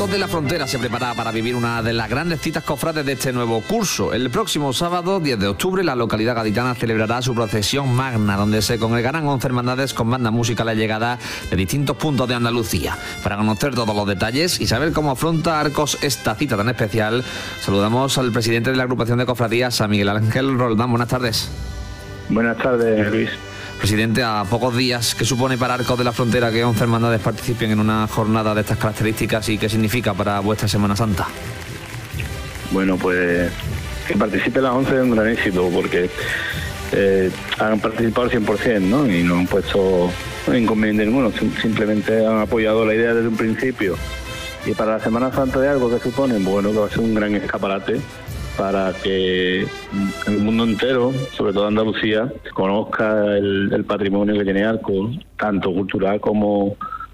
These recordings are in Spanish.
Arcos de la Frontera se prepara para vivir una de las grandes citas cofrades de este nuevo curso. El próximo sábado, 10 de octubre, la localidad gaditana celebrará su procesión magna, donde se congregarán 11 hermandades con bandas musicales llegadas de distintos puntos de Andalucía. Para conocer todos los detalles y saber cómo afronta Arcos esta cita tan especial, saludamos al presidente de la agrupación de cofradías, a Miguel Ángel Roldán. Buenas tardes. Buenas tardes, Luis. Presidente, a pocos días, ¿qué supone para Arcos de la Frontera que 11 hermandades participen en una jornada de estas características y qué significa para vuestra Semana Santa? Bueno, pues que participen las 11 es un gran éxito porque han participado al 100%, ¿no? Y no han puesto inconveniente ninguno, simplemente han apoyado la idea desde un principio. Y para la Semana Santa de Arcos, ¿qué supone? Bueno, que va a ser un gran escaparate para que el mundo entero, sobre todo Andalucía, conozca el patrimonio que tiene Arcos, tanto cultural como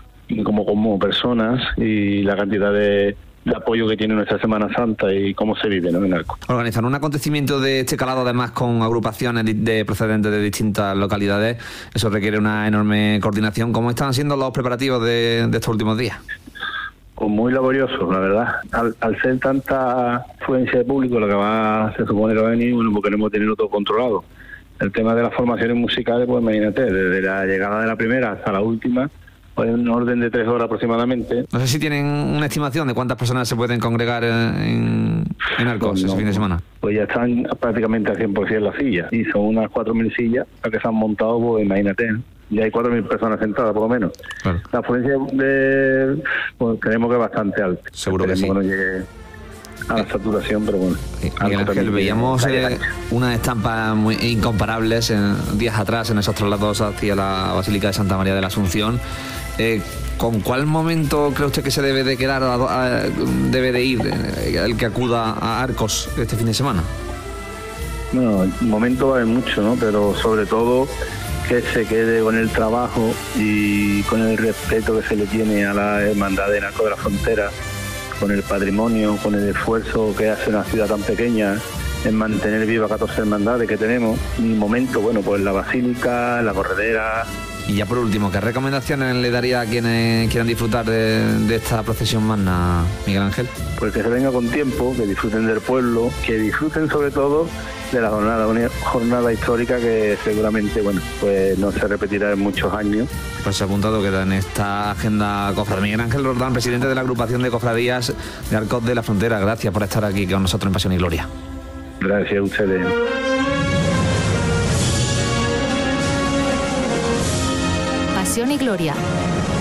personas, y la cantidad de apoyo que tiene nuestra Semana Santa y cómo se vive, ¿no?, en Arcos. Organizar un acontecimiento de este calado, además con agrupaciones procedentes de distintas localidades, eso requiere una enorme coordinación. ¿Cómo están siendo los preparativos de estos últimos días? Pues muy laborioso, la verdad. Al ser tanta afluencia de público, lo que se supone que va a venir, bueno, porque no hemos tenido todo controlado. El tema de las formaciones musicales, pues imagínate, desde la llegada de la primera hasta la última, pues en un orden de 3 horas aproximadamente. No sé si tienen una estimación de cuántas personas se pueden congregar en Arcos ese fin de semana. Pues ya están prácticamente al 100% las sillas, y son unas 4.000 sillas las que se han montado, pues imagínate, ¿no? Ya hay 4.000 personas sentadas, por lo menos. Claro. La afluencia pues creemos que es bastante alta. Seguro que sí. Que no llegue a la saturación, pero bueno. Miguel Ángel, veíamos unas estampas muy incomparables días atrás en esos traslados hacia la Basílica de Santa María de la Asunción. ¿Con cuál momento cree usted que se debe de quedar, debe de ir el que acuda a Arcos este fin de semana? Bueno, el momento va a haber mucho, ¿no? Pero sobre todo que se quede con el trabajo y con el respeto que se le tiene a la hermandad de Arcos de la Frontera, con el patrimonio, con el esfuerzo que hace una ciudad tan pequeña en mantener viva 14 hermandades que tenemos. Mi momento, bueno, pues la Basílica, la Corredera. Y ya por último, ¿qué recomendaciones le daría a quienes quieran disfrutar de esta procesión magna, Miguel Ángel? Pues que se venga con tiempo, que disfruten del pueblo, que disfruten sobre todo de la jornada, una jornada histórica que seguramente, bueno, pues no se repetirá en muchos años. Pues se ha apuntado, queda en esta agenda cofrade. Miguel Ángel Roldán, presidente de la agrupación de cofradías de Arcos de la Frontera, gracias por estar aquí con nosotros en Pasión y Gloria. Gracias a ustedes. Pasión y Gloria.